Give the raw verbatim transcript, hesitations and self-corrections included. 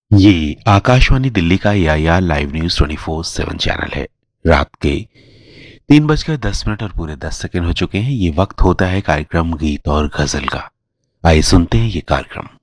ये आकाशवाणी दिल्ली का याया live news twenty four seven channel है। रात के तीन बजकर दस मिनट और पूरे दस सेकंड हो चुके हैं। ये वक्त होता है कार्यक्रम गीत और गजल का। आइए सुनते हैं ये कार्यक्रम।